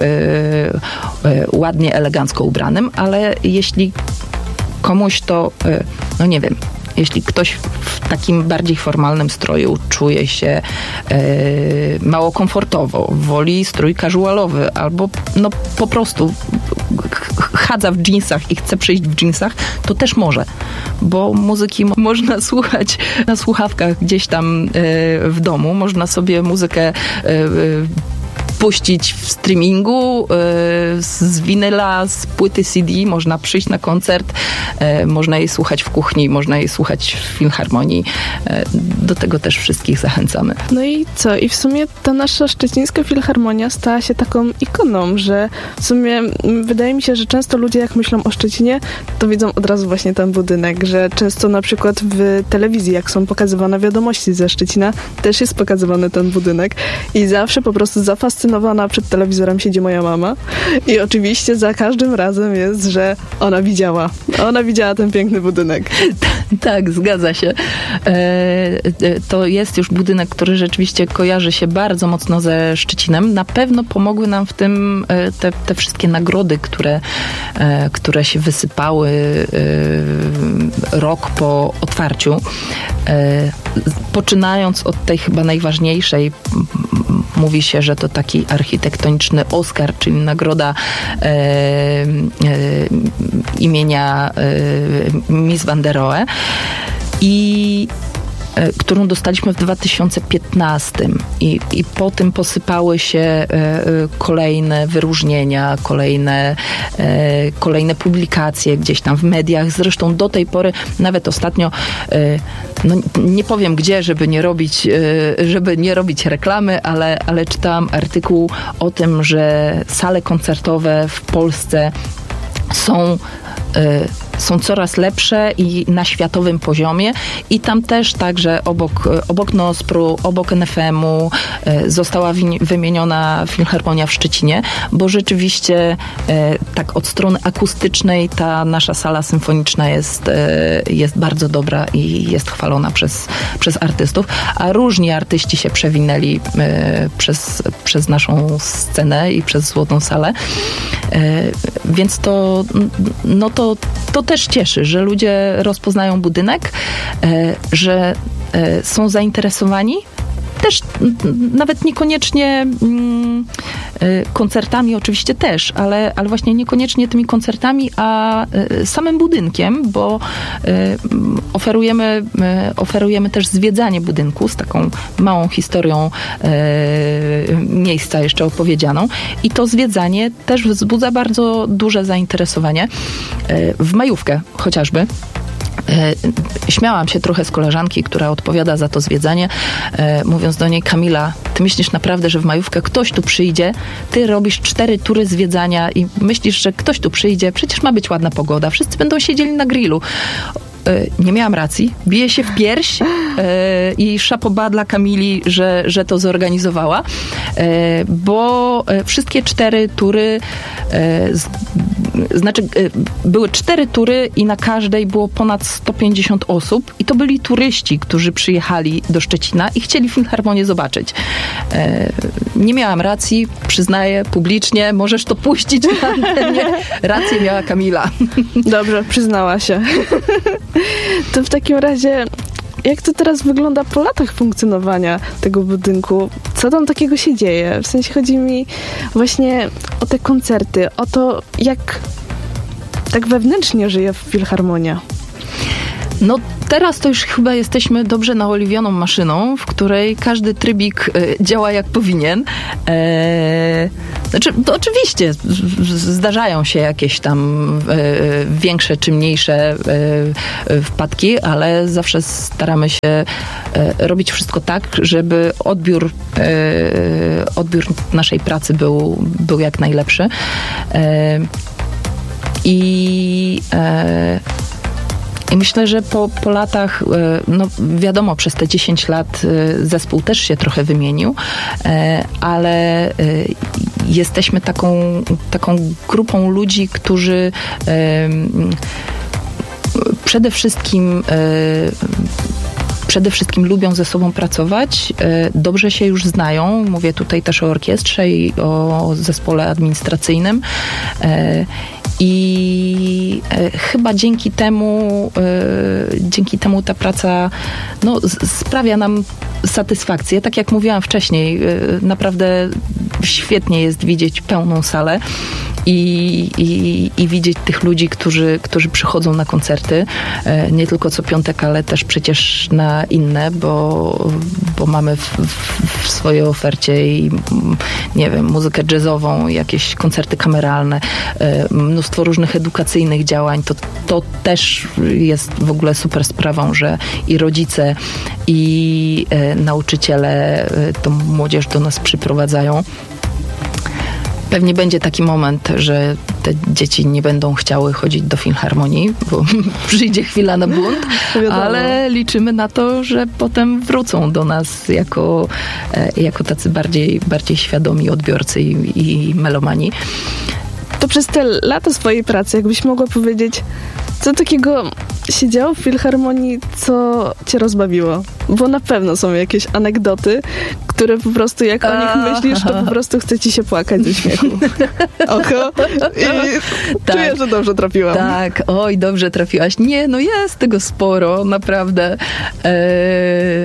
e, ładnie, elegancko ubranym, ale jeśli komuś to, e, no nie wiem, jeśli ktoś w takim bardziej formalnym stroju czuje się e, mało komfortowo, woli strój casualowy albo no po prostu chadza w dżinsach i chce przyjść w dżinsach, to też może, bo muzyki mo- można słuchać na słuchawkach gdzieś tam e, w domu, można sobie muzykę e, puścić w streamingu, y, z winyla, z płyty C D, można przyjść na koncert, y, można jej słuchać w kuchni, można jej słuchać w Filharmonii. Y, do tego też wszystkich zachęcamy. No i co? I w sumie ta nasza szczecińska Filharmonia stała się taką ikoną, że w sumie wydaje mi się, że często ludzie jak myślą o Szczecinie, to widzą od razu właśnie ten budynek, że często na przykład w telewizji, jak są pokazywane wiadomości ze Szczecina, też jest pokazywany ten budynek i zawsze po prostu zafascynowana przed telewizorem siedzi moja mama i oczywiście za każdym razem jest, że ona widziała. Ona widziała ten piękny budynek. Tak, zgadza się. E, to jest już budynek, który rzeczywiście kojarzy się bardzo mocno ze Szczecinem. Na pewno pomogły nam w tym te, te wszystkie nagrody, które, e, które się wysypały e, rok po otwarciu. E, poczynając od tej chyba najważniejszej, mówi się, że to taki architektoniczny Oscar, czyli nagroda e, e, imienia e, Miss Van der Rohe, i e, którą dostaliśmy w dwa tysiące piętnastym i, i po tym posypały się e, kolejne wyróżnienia, kolejne, e, kolejne publikacje gdzieś tam w mediach. Zresztą do tej pory, nawet ostatnio, e, no nie powiem gdzie, żeby nie robić, e, żeby nie robić reklamy, ale, ale czytałam artykuł o tym, że sale koncertowe w Polsce są e, są coraz lepsze i na światowym poziomie i tam też także obok, obok Nospru, obok N F M-u e, została wi- wymieniona Filharmonia w Szczecinie, bo rzeczywiście e, tak od strony akustycznej ta nasza sala symfoniczna jest, e, jest bardzo dobra i jest chwalona przez, przez artystów, a różni artyści się przewinęli e, przez, przez naszą scenę i przez Złotą Salę. E, więc to, no to, to też cieszy, że ludzie rozpoznają budynek, e, że e, są zainteresowani. Też nawet niekoniecznie mm, koncertami oczywiście też, ale, ale właśnie niekoniecznie tymi koncertami, a samym budynkiem, bo oferujemy, oferujemy też zwiedzanie budynku z taką małą historią miejsca jeszcze opowiedzianą i to zwiedzanie też wzbudza bardzo duże zainteresowanie. W majówkę chociażby. Śmiałam się trochę z koleżanki, która odpowiada za to zwiedzanie, mówiąc do niej: Kamila, ty myślisz naprawdę, że w majówkę ktoś tu przyjdzie, ty robisz cztery tury zwiedzania i myślisz, że ktoś tu przyjdzie, przecież ma być ładna pogoda, wszyscy będą siedzieli na grillu. Nie miałam racji. Biję się w pierś i szapoba dla Kamili, że, że to zorganizowała, bo wszystkie cztery tury, znaczy były cztery tury i na każdej było ponad sto pięćdziesiąt osób i to byli turyści, którzy przyjechali do Szczecina i chcieli Filharmonię zobaczyć. Nie miałam racji, przyznaję publicznie, możesz to puścić na antenie. Rację miała Kamila. Dobrze, przyznała się. To w takim razie, jak to teraz wygląda po latach funkcjonowania tego budynku? Co tam takiego się dzieje? W sensie chodzi mi właśnie o te koncerty, o to, jak tak wewnętrznie żyje Filharmonia. No teraz to już chyba jesteśmy dobrze naoliwioną maszyną, w której każdy trybik e, działa jak powinien. E, znaczy, to oczywiście z, zdarzają się jakieś tam e, większe czy mniejsze e, wpadki, ale zawsze staramy się e, robić wszystko tak, żeby odbiór, e, odbiór naszej pracy był, był jak najlepszy. E, I e, I myślę, że po, po latach, no wiadomo, przez te dziesięć lat zespół też się trochę wymienił, ale jesteśmy taką, taką grupą ludzi, którzy przede wszystkim Przede wszystkim lubią ze sobą pracować, dobrze się już znają. Mówię tutaj też o orkiestrze i o zespole administracyjnym. I chyba dzięki temu, dzięki temu ta praca no, sprawia nam satysfakcję. Tak jak mówiłam wcześniej, naprawdę świetnie jest widzieć pełną salę i, i, i widzieć tych ludzi, którzy, którzy przychodzą na koncerty. Nie tylko co piątek, ale też przecież na inne, bo, bo mamy w, w swojej ofercie i nie wiem, muzykę jazzową, jakieś koncerty kameralne, mnóstwo różnych edukacyjnych działań. To, to też jest w ogóle super sprawą, że i rodzice, i nauczyciele tą młodzież do nas przyprowadzają. Pewnie będzie taki moment, że te dzieci nie będą chciały chodzić do Filharmonii, bo przyjdzie chwila na bunt, ale liczymy na to, że potem wrócą do nas jako, jako tacy bardziej, bardziej świadomi odbiorcy i, i melomani. To przez te lata swojej pracy, jakbyś mogła powiedzieć, co takiego się działo w Filharmonii, co cię rozbawiło? Bo na pewno są jakieś anegdoty, które po prostu jak o nich myślisz, to po prostu chce ci się płakać ze śmiechu. Oko. I tak, czuję, że dobrze trafiłam. Tak, oj, dobrze trafiłaś. Nie, no jest tego sporo, naprawdę. Eee,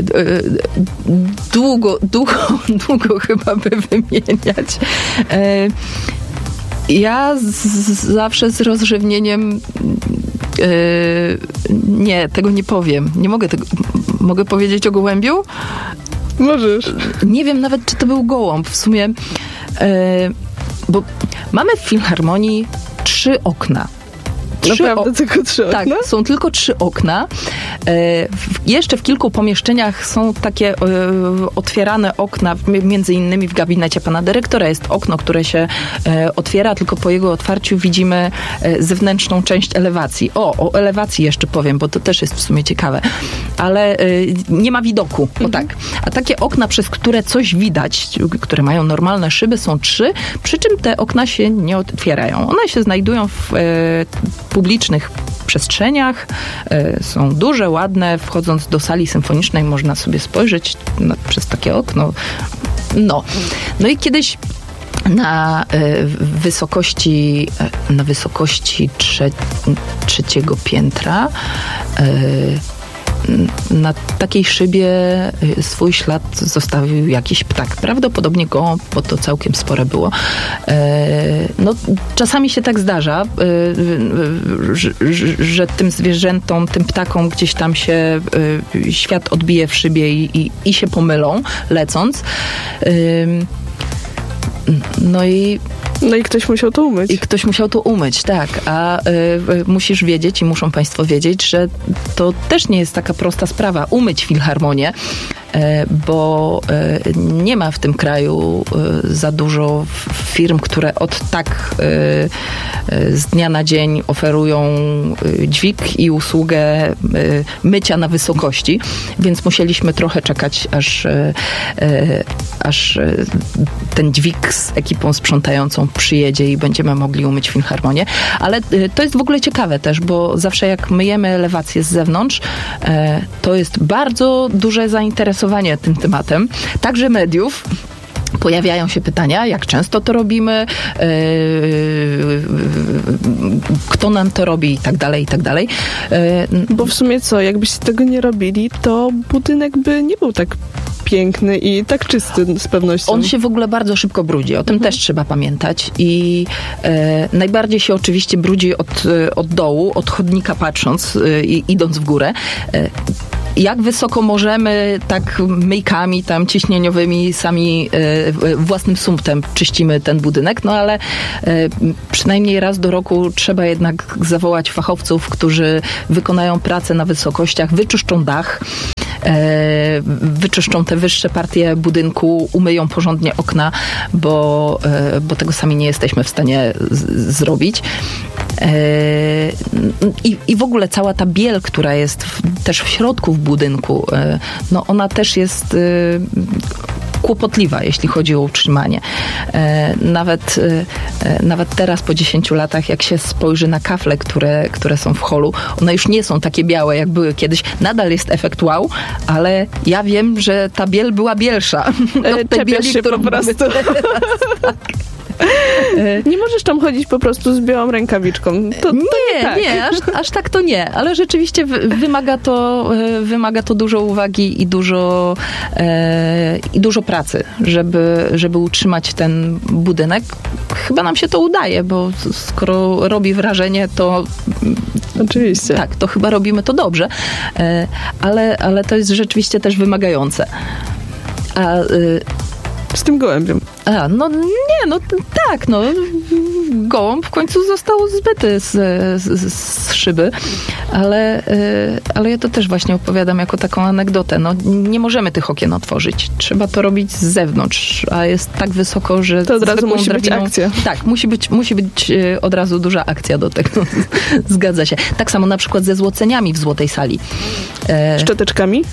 długo, długo, długo chyba by wymieniać. Eee, Ja z, zawsze z rozrzewnieniem yy, nie, tego nie powiem. Nie mogę tego... Mogę powiedzieć o gołębiu? Możesz. Nie wiem nawet, czy to był gołąb. W sumie, yy, bo mamy w Filharmonii trzy okna. Trzy Naprawdę o... tylko trzy okna? Tak, są tylko trzy okna. E, w, jeszcze w kilku pomieszczeniach są takie e, otwierane okna, między innymi w gabinecie pana dyrektora jest okno, które się e, otwiera, tylko po jego otwarciu widzimy e, zewnętrzną część elewacji. O, o elewacji jeszcze powiem, bo to też jest w sumie ciekawe. Ale e, nie ma widoku, o tak. A takie okna, przez które coś widać, które mają normalne szyby, są trzy, przy czym te okna się nie otwierają. One się znajdują w e, publicznych przestrzeniach, y, są duże, ładne. Wchodząc do sali symfonicznej można sobie spojrzeć na, przez takie okno. No. No i kiedyś na y, wysokości na wysokości trze, trzeciego piętra y, na takiej szybie swój ślad zostawił jakiś ptak. Prawdopodobnie gołąb, bo to całkiem spore było. No, czasami się tak zdarza, że, że tym zwierzętom, tym ptakom gdzieś tam się świat odbije w szybie i, i, i się pomylą, lecąc. No i No i ktoś musiał to umyć. I ktoś musiał to umyć, tak. A y, y, musisz wiedzieć i muszą państwo wiedzieć, że to też nie jest taka prosta sprawa, umyć filharmonię, y, bo y, nie ma w tym kraju y, za dużo firm, które od tak y, y, z dnia na dzień oferują y, dźwig i usługę y, mycia na wysokości, więc musieliśmy trochę czekać, aż, y, y, aż y, ten dźwig z ekipą sprzątającą przyjedzie i będziemy mogli umyć filharmonię. Ale y, to jest w ogóle ciekawe też, bo zawsze jak myjemy elewację z zewnątrz, y, to jest bardzo duże zainteresowanie tym tematem. Także mediów. Pojawiają się pytania, jak często to robimy, yy, kto nam to robi i tak dalej, i tak dalej. Yy, Bo w sumie co, jakbyście tego nie robili, to budynek by nie był tak piękny i tak czysty z pewnością. On się w ogóle bardzo szybko brudzi, o tym mhm. też trzeba pamiętać i e, najbardziej się oczywiście brudzi od, od dołu, od chodnika patrząc i e, idąc w górę. E, jak wysoko możemy, tak myjkami tam ciśnieniowymi sami e, własnym sumptem czyścimy ten budynek, no ale e, przynajmniej raz do roku trzeba jednak zawołać fachowców, którzy wykonają pracę na wysokościach, wyczyszczą dach, E, wyczyszczą te wyższe partie budynku, umyją porządnie okna, bo, e, bo tego sami nie jesteśmy w stanie z, zrobić. E, i, I w ogóle cała ta biel, która jest w, też w środku w budynku, e, no ona też jest e, kłopotliwa, jeśli chodzi o utrzymanie. E, nawet, e, nawet teraz po dziesięciu latach, jak się spojrzy na kafle, które, które są w holu, one już nie są takie białe, jak były kiedyś. Nadal jest efekt wow, ale ja wiem, że ta biel była bielsza. E, Czepiasz bieli, się po prostu. Teraz, tak. Nie możesz tam chodzić po prostu z białą rękawiczką. To, to nie, nie, tak. nie aż, aż tak to nie, ale rzeczywiście wymaga to, wymaga to dużo uwagi i dużo, e, i dużo pracy, żeby, żeby utrzymać ten budynek. Chyba nam się to udaje, bo skoro robi wrażenie, to oczywiście. Tak, to chyba robimy to dobrze, e, ale, ale to jest rzeczywiście też wymagające. A e, z tym gołębiem. A, no nie, no tak, no gołąb w końcu został zbyty z, z, z szyby, ale, ale ja to też właśnie opowiadam jako taką anegdotę. No nie możemy tych okien otworzyć. Trzeba to robić z zewnątrz, a jest tak wysoko, że to od razu musi drabiną, być akcja. Tak, musi być, musi być od razu duża akcja do tego. Zgadza się. Tak samo na przykład ze złoceniami w Złotej Sali. Szczoteczkami?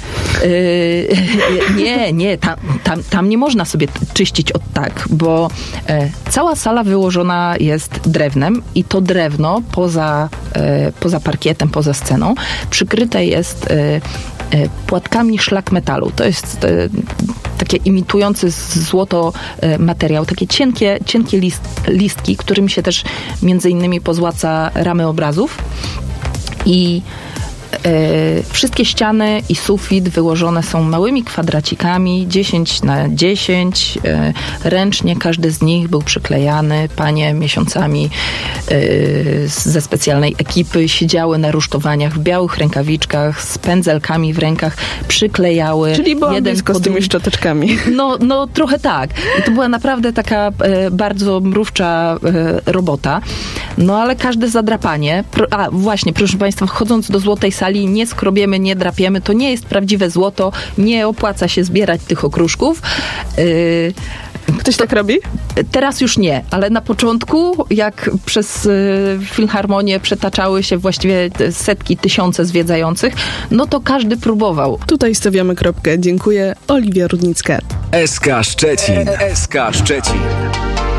Nie, nie, tam, tam, tam nie można sobie czyścić od tak, bo e, cała sala wyłożona jest drewnem i to drewno poza, e, poza parkietem, poza sceną przykryte jest e, e, płatkami szlak metalu. To jest e, takie imitujący złoto e, materiał, takie cienkie, cienkie list, listki, którymi się też między innymi pozłaca ramy obrazów i E, wszystkie ściany i sufit wyłożone są małymi kwadracikami, dziesięć na dziesięć. E, ręcznie każdy z nich był przyklejany. Panie miesiącami e, ze specjalnej ekipy siedziały na rusztowaniach w białych rękawiczkach, z pędzelkami w rękach, przyklejały. Czyli byłam jeden blisko z tymi szczoteczkami. No, no trochę tak. I to była naprawdę taka e, bardzo mrówcza e, robota. No ale każde zadrapanie, pro, a właśnie, proszę Państwa, wchodząc do Złotej Sali, nie skrobiemy, nie drapiemy, to nie jest prawdziwe złoto, nie opłaca się zbierać tych okruszków. Yy, Ktoś tak robi? Teraz już nie, ale na początku, jak przez y, Filharmonię przetaczały się właściwie setki, tysiące zwiedzających, no to każdy próbował. Tutaj stawiamy kropkę. Dziękuję. Oliwia Rudnicka. S K Szczecin. S K Szczecin.